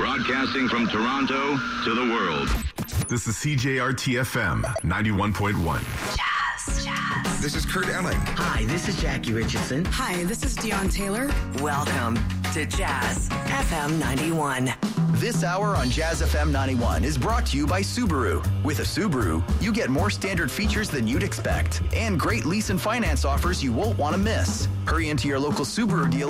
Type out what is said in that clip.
Broadcasting from Toronto to the world. This is CJRT-FM 91.1. Jazz. This is Kurt Elling. Hi, this is Jackie Richardson. Hi, this is Dion Taylor. Welcome to Jazz FM 91. This hour on Jazz FM 91 is brought to you by Subaru. With a Subaru, you get more standard features than you'd expect and great lease and finance offers you won't want to miss. Hurry into your local Subaru dealer